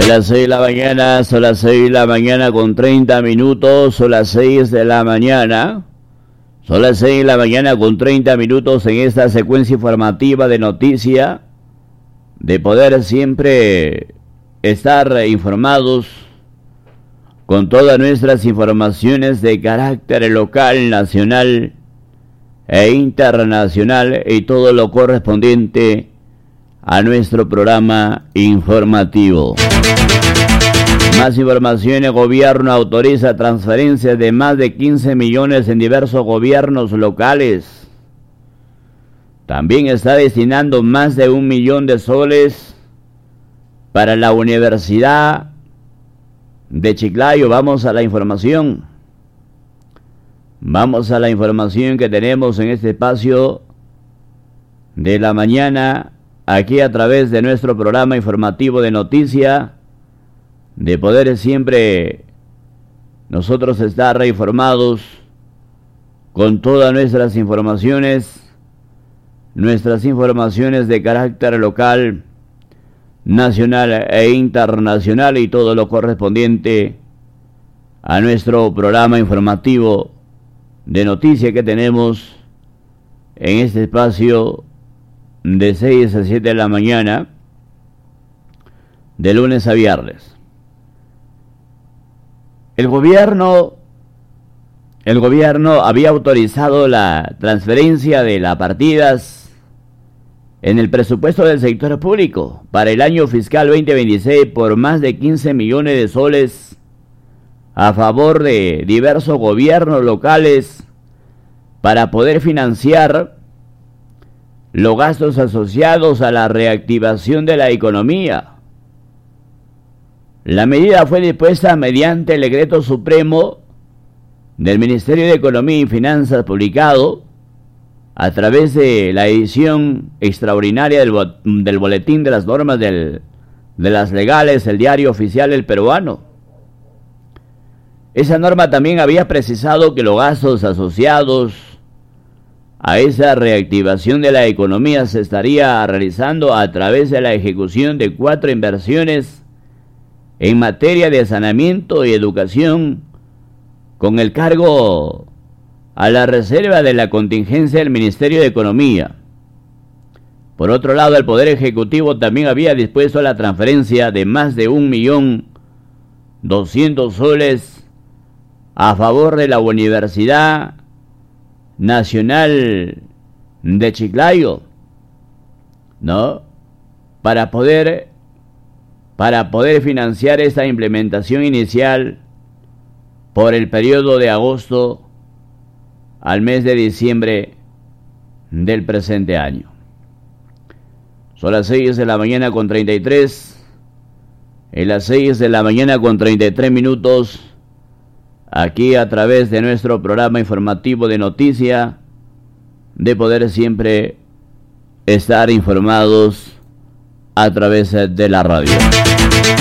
las 6 de la mañana, son las 6 de la mañana con 30 minutos, son las 6 de la mañana. Son las 6 de la mañana con 30 minutos en esta secuencia informativa de noticia, de poder siempre estar informados con todas nuestras informaciones de carácter local, nacional e internacional y todo lo correspondiente a nuestro programa informativo. Más información: el gobierno autoriza transferencias de más de 15 millones en diversos gobiernos locales. También está destinando más de 1 millón de soles para la Universidad de Chiclayo. Vamos a la información. Vamos a la información que tenemos en este espacio de la mañana, aquí a través de nuestro programa informativo de noticia, de poder siempre nosotros estar reinformados con todas nuestras informaciones de carácter local, nacional e internacional y todo lo correspondiente a nuestro programa informativo de noticia que tenemos en este espacio de 6 a 7 de la mañana, de lunes a viernes. El gobierno había autorizado la transferencia de las partidas en el presupuesto del sector público para el año fiscal 2026 por más de 15 millones de soles a favor de diversos gobiernos locales para poder financiar los gastos asociados a la reactivación de la economía. La medida fue dispuesta mediante el decreto supremo del Ministerio de Economía y Finanzas publicado a través de la edición extraordinaria del Boletín de las Normas de las Legales, el Diario Oficial del Peruano. Esa norma también había precisado que los gastos asociados a esa reactivación de la economía se estaría realizando a través de la ejecución de 4 inversiones en materia de saneamiento y educación, con el cargo a la reserva de la contingencia del Ministerio de Economía. Por otro lado, el Poder Ejecutivo también había dispuesto la transferencia de más de 1.200.000 soles a favor de la Universidad Nacional de Chiclayo, ¿no? Para poder financiar esta implementación inicial por el periodo de agosto al mes de diciembre del presente año. Son las 6 de la mañana con 33. En las 6 de la mañana con 33 minutos, aquí a través de nuestro programa informativo de noticia, de poder siempre estar informados a través de la radio.